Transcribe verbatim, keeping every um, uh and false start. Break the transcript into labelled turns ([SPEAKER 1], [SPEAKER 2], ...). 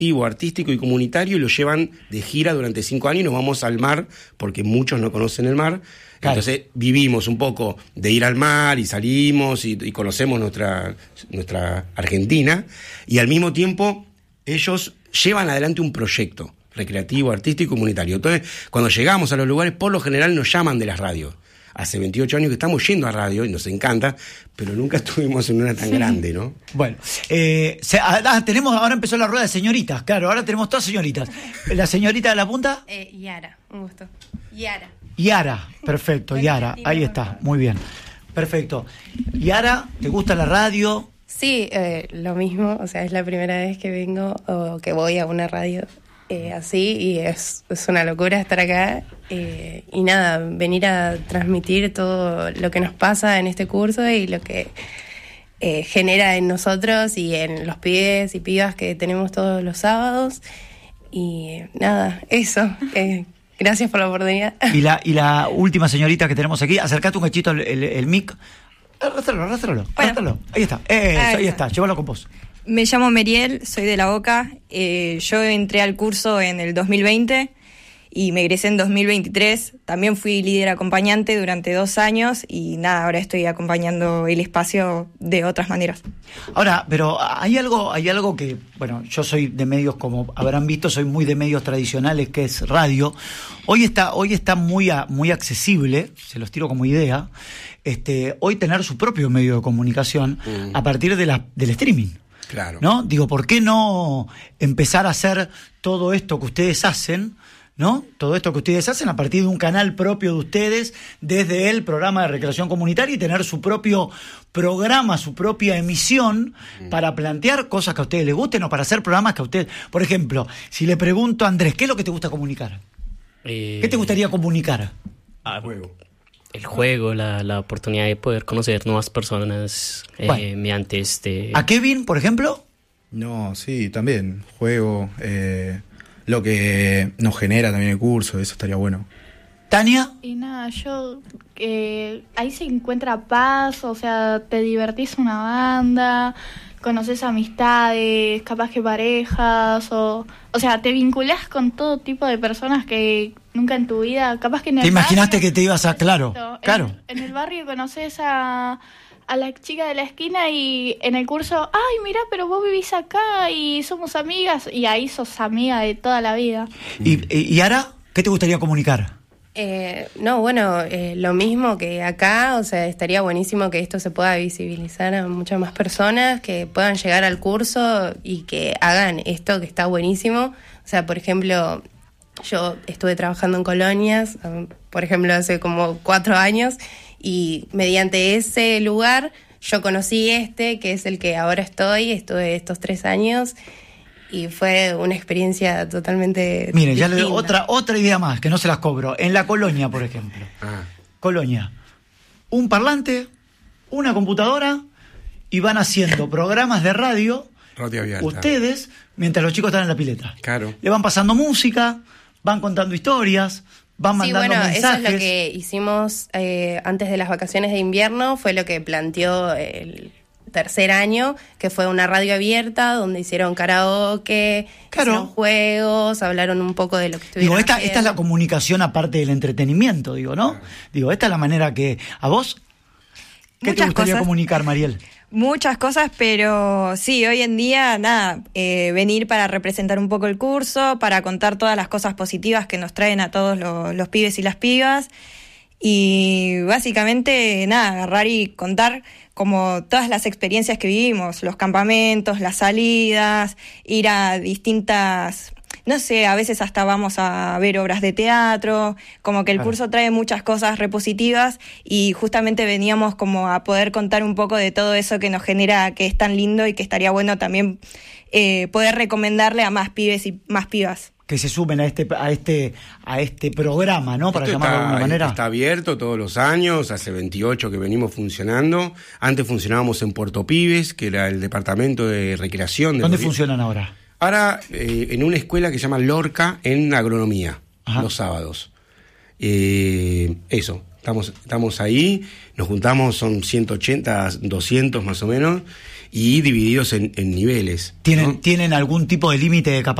[SPEAKER 1] artístico y comunitario, y lo llevan de gira durante cinco años y nos vamos al mar, porque muchos no conocen el mar. Claro. Entonces vivimos un poco de ir al mar y salimos y, y conocemos nuestra, nuestra Argentina, y al mismo tiempo ellos llevan adelante un proyecto recreativo, artístico y comunitario. Entonces, cuando llegamos a los lugares, por lo general nos llaman de las radios. Hace veintiocho años que estamos yendo a radio y nos encanta, pero nunca estuvimos en una tan grande, ¿no?
[SPEAKER 2] Bueno, eh, se, ah, tenemos, ahora empezó la rueda de señoritas, claro, ahora tenemos todas señoritas. ¿La señorita de la punta?
[SPEAKER 3] Eh, Yara, un gusto. Yara.
[SPEAKER 2] Yara, perfecto, Yara, ahí está, muy bien, perfecto. Yara, ¿te gusta la radio?
[SPEAKER 3] Sí, eh, lo mismo, o sea, es la primera vez que vengo o que voy a una radio eh, así, y es, es una locura estar acá, eh, y nada, venir a transmitir todo lo que nos pasa en este curso y lo que eh, genera en nosotros y en los pibes y pibas que tenemos todos los sábados, y nada, eso, eh, gracias por la oportunidad.
[SPEAKER 2] Y la, y la última señorita que tenemos aquí, acercate un cachito el, el, el mic. Arrástralo, arrástralo, arrástralo. Ahí está, eso, ahí, ahí está, llévalo con vos.
[SPEAKER 4] Me llamo Meriel, soy de La Boca. Eh, yo entré al curso en el dos mil veinte y me egresé en dos mil veintitrés. También fui líder acompañante durante dos años y nada, ahora estoy acompañando el espacio de otras maneras.
[SPEAKER 2] Ahora, pero hay algo, hay algo que, bueno, yo soy de medios, como habrán visto, soy muy de medios tradicionales, que es radio. Hoy está, hoy está muy, a, muy accesible, se los tiro como idea, este, hoy tener su propio medio de comunicación mm. a partir de la, del streaming.
[SPEAKER 1] Claro.
[SPEAKER 2] ¿No? Digo, ¿por qué no empezar a hacer todo esto que ustedes hacen, ¿no? Todo esto que ustedes hacen a partir de un canal propio de ustedes, desde el programa de recreación comunitaria, y tener su propio programa, su propia emisión, mm. para plantear cosas que a ustedes les gusten o para hacer programas que a ustedes... Por ejemplo, si le pregunto a Andrés, ¿qué es lo que te gusta comunicar? Eh... ¿Qué te gustaría comunicar?
[SPEAKER 5] Ah, juego. El juego, la, la oportunidad de poder conocer nuevas personas eh, bueno. mediante este...
[SPEAKER 2] ¿A Kevin, por ejemplo?
[SPEAKER 6] No, sí, también. Juego, eh, lo que nos genera también el curso, eso estaría bueno.
[SPEAKER 2] ¿Tania?
[SPEAKER 7] Y nada, yo... Eh, ahí se encuentra paz, o sea, te divertís una banda, conoces amistades, capaz que parejas, o... O sea, te vinculás con todo tipo de personas que nunca en tu vida, capaz que en el
[SPEAKER 2] ¿Te imaginaste
[SPEAKER 7] barrio,
[SPEAKER 2] que te ibas a... Claro,
[SPEAKER 7] en,
[SPEAKER 2] claro.
[SPEAKER 7] En el barrio conoces a, a la chica de la esquina y en el curso, ay, mira, pero vos vivís acá y somos amigas, y ahí sos amiga de toda la vida.
[SPEAKER 2] ¿Y, y, y ahora qué te gustaría comunicar?
[SPEAKER 3] Eh, no, bueno, eh, lo mismo que acá, o sea, estaría buenísimo que esto se pueda visibilizar a muchas más personas, que puedan llegar al curso y que hagan esto que está buenísimo. O sea, por ejemplo, yo estuve trabajando en colonias, por ejemplo, hace como cuatro años, y mediante ese lugar yo conocí este, que es el que ahora estoy, estuve estos tres años, y fue una experiencia totalmente
[SPEAKER 2] Miren, ya le doy
[SPEAKER 3] distinta.
[SPEAKER 2] otra, otra idea más, que no se las cobro. En la Colonia, por ejemplo.
[SPEAKER 1] Ah.
[SPEAKER 2] Colonia. Un parlante, una computadora, y van haciendo programas de radio.
[SPEAKER 1] Radio abierta.
[SPEAKER 2] Ustedes, mientras los chicos están en la pileta.
[SPEAKER 1] Claro.
[SPEAKER 2] Le van pasando música, van contando historias, van mandando
[SPEAKER 3] sí, bueno,
[SPEAKER 2] mensajes.
[SPEAKER 3] eso es lo que hicimos eh, antes de las vacaciones de invierno, fue lo que planteó el tercer año, que fue una radio abierta donde hicieron karaoke,
[SPEAKER 2] claro.
[SPEAKER 3] hicieron juegos, hablaron un poco de lo que estuvieron
[SPEAKER 2] Digo, esta,
[SPEAKER 3] haciendo.
[SPEAKER 2] esta es la comunicación aparte del entretenimiento, digo, ¿no? Claro. Digo, esta es la manera que... ¿A vos? ¿Qué
[SPEAKER 4] Muchas
[SPEAKER 2] te gustaría
[SPEAKER 4] cosas.
[SPEAKER 2] comunicar, Mariel?
[SPEAKER 4] Muchas cosas, pero sí, hoy en día, nada, eh, venir para representar un poco el curso, para contar todas las cosas positivas que nos traen a todos los, los pibes y las pibas, y básicamente, nada, agarrar y contar como todas las experiencias que vivimos, los campamentos, las salidas, ir a distintas... No sé, a veces hasta vamos a ver obras de teatro, como que el curso trae muchas cosas repositivas, y justamente veníamos como a poder contar un poco de todo eso que nos genera, que es tan lindo y que estaría bueno también eh, poder recomendarle a más pibes y más pibas.
[SPEAKER 2] Que se sumen a este a este a este programa, ¿no? Para
[SPEAKER 1] Esto
[SPEAKER 2] llamarlo
[SPEAKER 1] está,
[SPEAKER 2] de alguna manera.
[SPEAKER 1] Está abierto todos los años, hace veintiocho que venimos funcionando. Antes funcionábamos en Puerto Pibes, que era el departamento de recreación. De
[SPEAKER 2] ¿Dónde
[SPEAKER 1] los...
[SPEAKER 2] funcionan ahora?
[SPEAKER 1] Ahora, eh, en una escuela que se llama Lorca, en agronomía,
[SPEAKER 2] Ajá.
[SPEAKER 1] los sábados. Eh, eso, Estamos, estamos ahí, nos juntamos, son ciento ochenta, doscientos más o menos, y divididos en, en niveles.
[SPEAKER 2] ¿Tienen,
[SPEAKER 1] ¿no?
[SPEAKER 2] ¿Tienen algún tipo de límite de capacidad?